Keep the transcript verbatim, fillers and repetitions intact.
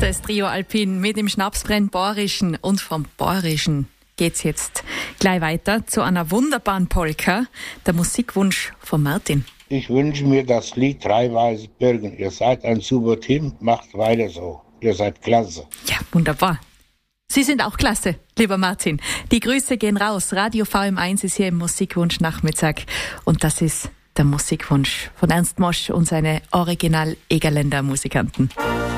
Das Trio Alpin mit dem Schnapsbrenn Bayerischen, und vom Bayerischen geht's jetzt gleich weiter zu einer wunderbaren Polka, der Musikwunsch von Martin. Ich wünsche mir das Lied Drei Weiße Birken. Ihr seid ein super Team, macht weiter so. Ihr seid klasse. Ja, wunderbar. Sie sind auch klasse, lieber Martin. Die Grüße gehen raus. Radio V M eins ist hier im Musikwunsch Nachmittag. Und das ist der Musikwunsch von Ernst Mosch und seine Original-Egerländer Musikanten.